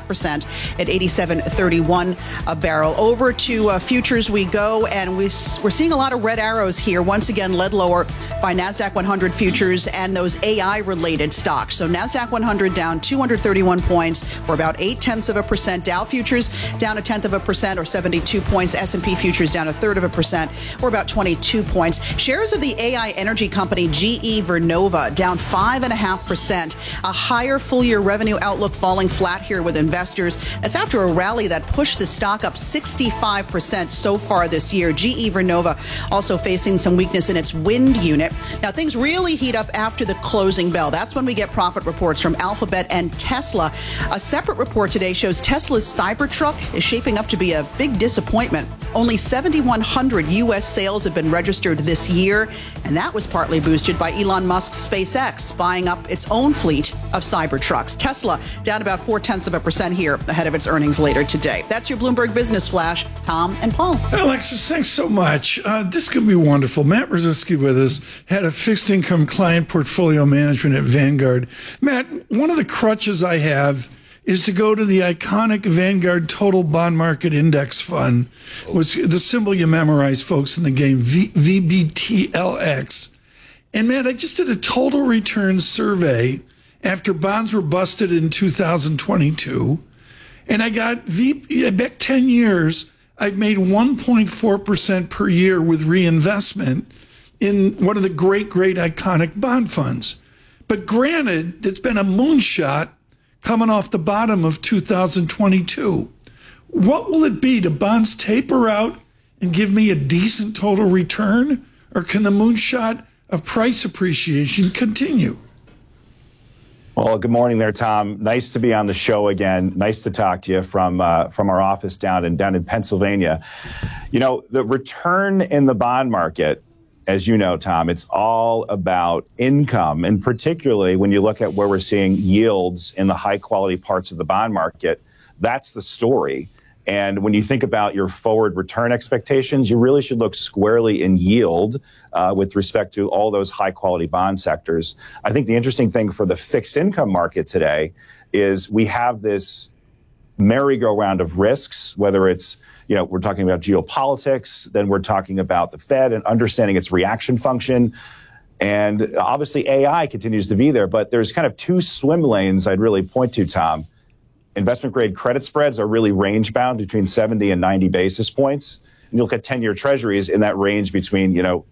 0.5% at 87.31 a barrel. Over to futures we go, and we're seeing a lot of red arrows here. Once again, led lower by NASDAQ 100 futures and those AI-related stocks. So NASDAQ 100 down 231 points, or about 0.8%. Dow futures down 0.1% or 72 points. S&P futures down 0.33%, or about 22 points. Shares of the AI energy company GE Vernova down 5.5%. A higher full-year revenue outlook falling flat here with investors. That's after a rally that pushed the stock up 65% so far this year. GE Vernova also facing some weakness in its wind unit. Now, things really heat up after the closing bell. That's when we get profit reports from Alphabet and Tesla. A separate report today shows Tesla's Cybertruck is shaping up to be a big disappointment. Only 7,100 U.S. sales have been registered this year, and that was partly boosted by Elon Musk's SpaceX buying up its own fleet of Cybertrucks. Tesla down about 0.4% here ahead of its earnings later today. That's your Bloomberg Business Flash. Tom and Paul. Alexis, thanks so much. This could be wonderful. Matt Brzezinski with us, head of fixed income client portfolio management at Vanguard. Matt, one of the crutches I have is to go to the iconic Vanguard Total Bond Market Index Fund, which the symbol you memorize, folks, in the game, VBTLX. And Matt, I just did a total return survey after bonds were busted in 2022. And I got back 10 years, I've made 1.4% per year with reinvestment in one of the great iconic bond funds. But granted, it's been a moonshot coming off the bottom of 2022. What will it be? Do bonds taper out and give me a decent total return? Or can the moonshot of price appreciation continue? Well, good morning there, Tom. Nice to be on the show again. Nice to talk to you from our office down in Pennsylvania. You know, the return in the bond market, as you know, Tom, it's all about income. And particularly when you look at where we're seeing yields in the high quality parts of the bond market, that's the story. And when you think about your forward return expectations, you really should look squarely in yield with respect to all those high quality bond sectors. I think the interesting thing for the fixed income market today is we have this merry-go-round of risks, whether it's, you know, we're talking about geopolitics, then we're talking about the Fed and understanding its reaction function. And obviously AI continues to be there, but there's kind of two swim lanes I'd really point to, Tom. Investment grade credit spreads are really range bound between 70 and 90 basis points. And you look at 10-year treasuries in that range between,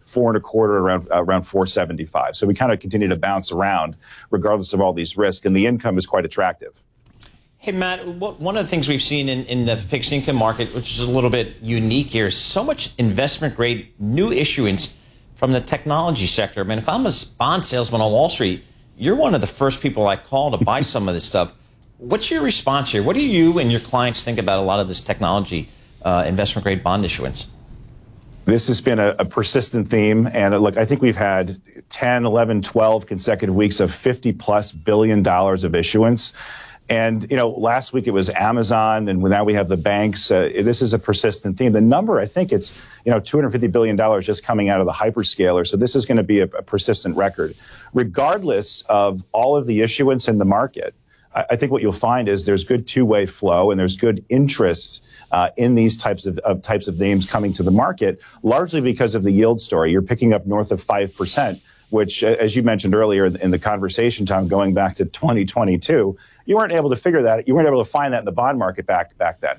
4.25 around 475. So we kind of continue to bounce around regardless of all these risks, and the income is quite attractive. Hey, Matt, one of the things we've seen in the fixed income market, which is a little bit unique here, is so much investment grade new issuance from the technology sector. I mean, if I'm a bond salesman on Wall Street, you're one of the first people I call to buy some of this stuff. What's your response here? What do you and your clients think about a lot of this technology investment grade bond issuance? This has been a persistent theme. And look, I think we've had 10, 11, 12 consecutive weeks of $50+ billion of issuance. And, last week it was Amazon, and now we have the banks. This is a persistent theme. The number, I think it's, $250 billion just coming out of the hyperscaler. So this is going to be a persistent record. Regardless of all of the issuance in the market, I think what you'll find is there's good two-way flow and there's good interest in these types of names coming to the market, largely because of the yield story. You're picking up north of 5%. Which, as you mentioned earlier in the conversation, Tom, going back to 2022, you weren't able to figure that. You weren't able to find that in the bond market back then.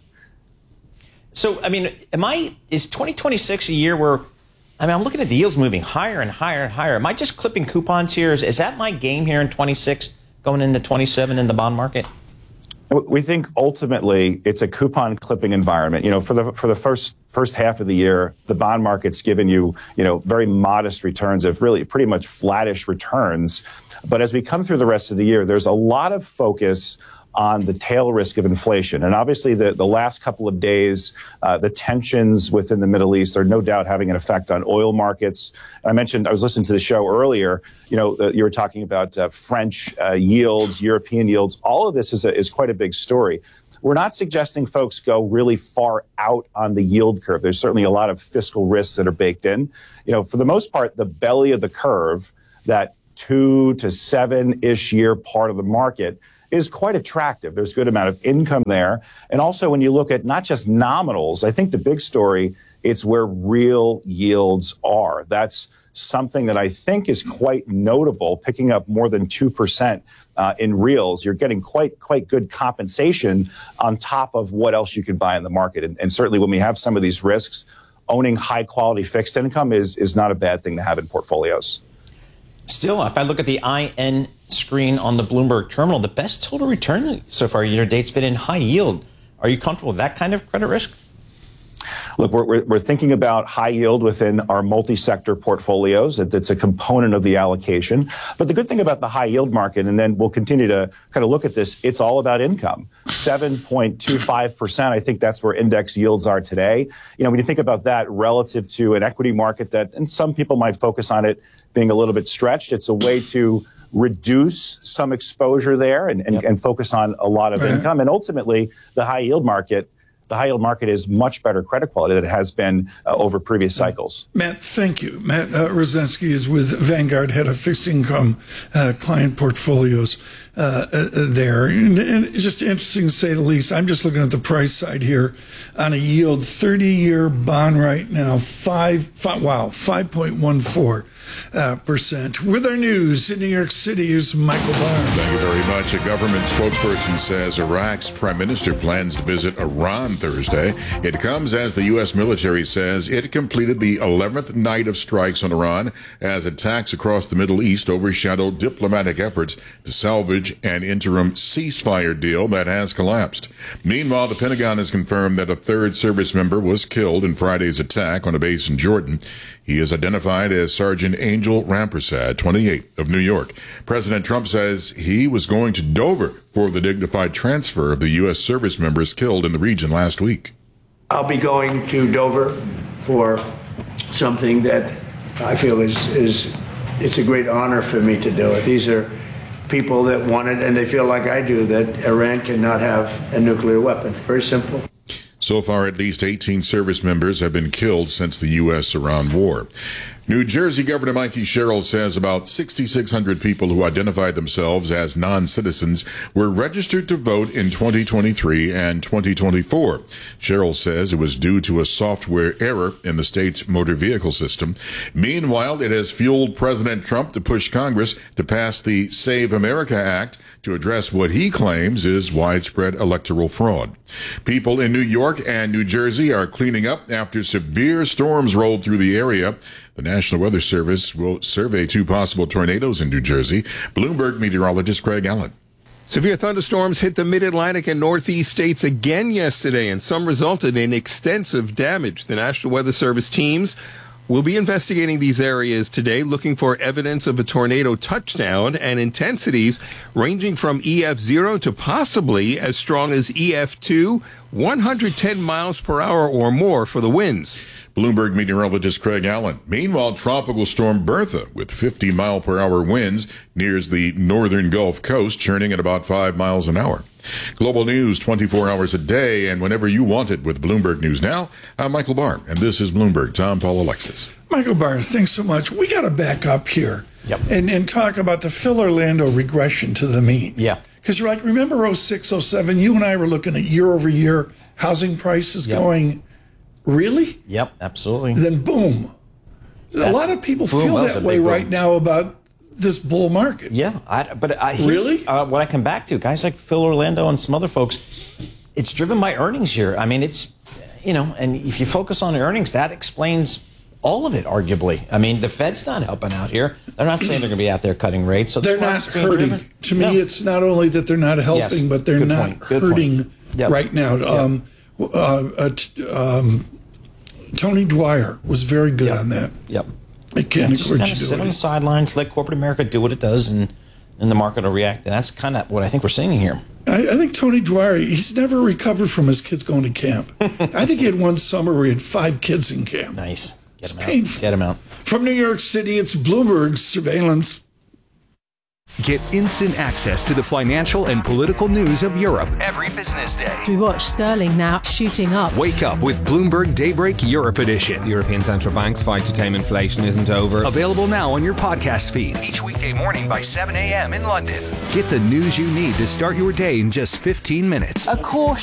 So, I mean, is 2026 a year where, I'm looking at the yields moving higher and higher and higher. Am I just clipping coupons here? Is that my game here in 26 going into 27 in the bond market? We think ultimately it's a coupon clipping environment. For the first half of the year, the bond market's given you, very modest returns of really pretty much flattish returns. But as we come through the rest of the year, there's a lot of focus on the tail risk of inflation. And obviously the last couple of days, the tensions within the Middle East are no doubt having an effect on oil markets. I was listening to the show earlier, you were talking about French yields, European yields. All of this is quite a big story. We're not suggesting folks go really far out on the yield curve. There's certainly a lot of fiscal risks that are baked in. For the most part, the belly of the curve, that 2 to 7-ish year part of the market, is quite attractive. There's a good amount of income there. And also when you look at not just nominals, I think the big story, it's where real yields are. That's something that I think is quite notable, picking up more than 2% in reals. You're getting quite good compensation on top of what else you can buy in the market. And certainly when we have some of these risks, owning high quality fixed income is not a bad thing to have in portfolios. Still, if I look at the IN screen on the Bloomberg terminal, the best total return so far year to date's been in high yield. Are you comfortable with that kind of credit risk? Look, we're thinking about high yield within our multi-sector portfolios. It's a component of the allocation. But the good thing about the high yield market, and then we'll continue to kind of look at this, it's all about income. 7.25%. I think that's where index yields are today. You know, when you think about that relative to an equity market that, and some people might focus on it being a little bit stretched, it's a way to reduce some exposure there and focus on a lot of income. And ultimately, the high yield market is much better credit quality than it has been over previous cycles. Matt, thank you. Matt Roszensky is with Vanguard, head of fixed income client portfolios there. And it's just interesting to say the least. I'm just looking at the price side here on a yield 30-year bond right now, 5.14%. With our news in New York City, here's Michael Barr. Thank you very much. A government spokesperson says Iraq's prime minister plans to visit Iran Thursday. It comes as the U.S. military says it completed the 11th night of strikes on Iran as attacks across the Middle East overshadowed diplomatic efforts to salvage an interim ceasefire deal that has collapsed. Meanwhile, the Pentagon has confirmed that a third service member was killed in Friday's attack on a base in Jordan. He is identified as Sergeant Angel Rampersad, 28, of New York. President Trump says he was going to Dover for the dignified transfer of the U.S. service members killed in the region last week. I'll be going to Dover for something that I feel is it's a great honor for me to do it. These are people that want it, and they feel like I do, that Iran cannot have a nuclear weapon. Very simple. So far, at least 18 service members have been killed since the U.S.-Iran war. New Jersey Governor Mikey Sherrill says about 6,600 people who identified themselves as non-citizens were registered to vote in 2023 and 2024. Sherrill says it was due to a software error in the state's motor vehicle system. Meanwhile, it has fueled President Trump to push Congress to pass the Save America Act to address what he claims is widespread electoral fraud. People in New York and New Jersey are cleaning up after severe storms rolled through the area. The National Weather Service will survey 2 possible tornadoes in New Jersey. Bloomberg meteorologist Craig Allen. Severe thunderstorms hit the mid-Atlantic and Northeast states again yesterday, and some resulted in extensive damage. The National Weather Service teams will be investigating these areas today, looking for evidence of a tornado touchdown and intensities ranging from EF0 to possibly as strong as EF2, 110 miles per hour or more for the winds. Bloomberg meteorologist Craig Allen. Meanwhile, Tropical Storm Bertha, with 50-mile-per-hour winds, nears the northern Gulf Coast, churning at about 5 miles an hour. Global news 24 hours a day and whenever you want it with Bloomberg News Now. I'm Michael Barr, and this is Bloomberg. Tom, Paul, Alexis. Michael Barr, thanks so much. We got to back up here and talk about the Phil Orlando regression to the mean. Yeah. Because you're like, remember 06, 07, you and I were looking at year-over-year housing prices going, really? Yep, absolutely. Then boom. A lot of people feel that way right now about this bull market. Yeah, really? What I come back to, guys like Phil Orlando and some other folks, it's driven by earnings here. I mean, it's, and if you focus on earnings, that explains all of it, arguably. I mean, the Fed's not helping out here. They're not saying they're going to be out there cutting rates. So they're not hurting. Driven. To me, it's not only that they're not helping, but they're not hurting right now. Tony Dwyer was very good on that. Yep. I can't just kind of sit on the sidelines, let corporate America do what it does, and the market will react. And that's kind of what I think we're seeing here. I think Tony Dwyer, he's never recovered from his kids going to camp. I think he had one summer where he had 5 kids in camp. Nice. It's painful. Get him out. From New York City, it's Bloomberg Surveillance. Get instant access to the financial and political news of Europe every business day. We watch sterling now shooting up. Wake up with Bloomberg Daybreak Europe Edition. The European Central Bank's fight to tame inflation isn't over. Available now on your podcast feed each weekday morning by 7 a.m. in London. Get the news you need to start your day in just 15 minutes. A caution